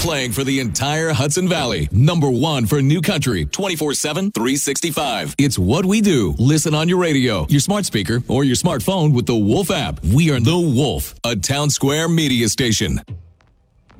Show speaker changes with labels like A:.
A: playing for the entire Hudson Valley. Number one for new country, 24/7, 365. It's what we do. Listen on your radio, your smart speaker, or your smartphone with the Wolf app. We are The Wolf, a Town Square media station.